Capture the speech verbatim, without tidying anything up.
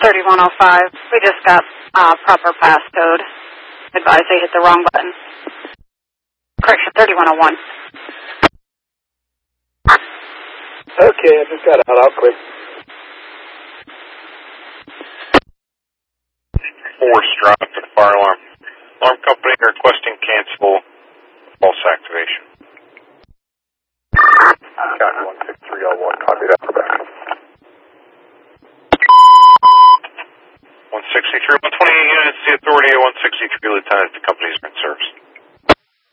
thirty-one oh five. We just got uh, proper passcode. Advise they hit the wrong button. Correction, thirty-one oh one. Okay, I just got out. I'll quit. Four Strive for the fire alarm. Alarm company requesting cancel false activation. County one six three oh one, copy that for back. one sixty-three, one twenty-eight units, the authority at one sixty-three, Lieutenant, the company's in service.